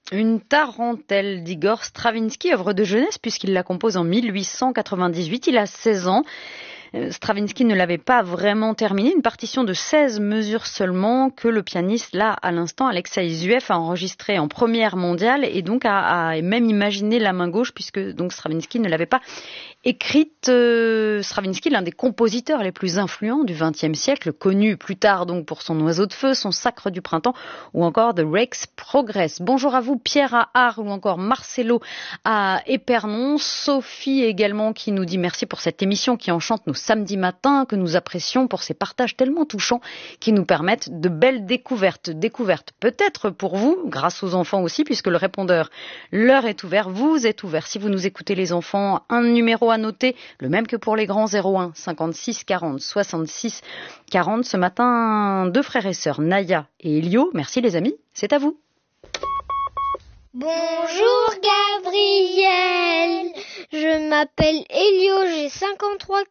Une tarentelle d'Igor Stravinsky, œuvre de jeunesse puisqu'il la compose en 1898. Il a 16 ans. Stravinsky ne l'avait pas vraiment terminé, une partition de 16 mesures seulement que le pianiste, là, à l'instant, Alexei Zuev, a enregistré en première mondiale et donc a même imaginé la main gauche puisque donc Stravinsky ne l'avait pas écrite. Stravinsky, l'un des compositeurs les plus influents du XXe siècle, connu plus tard donc pour son Oiseau de feu, son Sacre du printemps ou encore The Rake's Progress. Bonjour à vous, Pierre à Arles ou encore Marcelo à Épernon, Sophie également qui nous dit merci pour cette émission qui enchante nos samedis matins, que nous apprécions pour ces partages tellement touchants qui nous permettent de belles découvertes. Découvertes peut-être pour vous, grâce aux enfants aussi, puisque le répondeur leur est ouvert, vous êtes ouvert. Si vous nous écoutez les enfants, un numéro à noter, le même que pour les grands, 01 56 40 66 40. Ce matin, deux frères et sœurs, Naya et Elio. Merci les amis, c'est à vous. Bonjour Gabriel, je m'appelle Elio, j'ai 53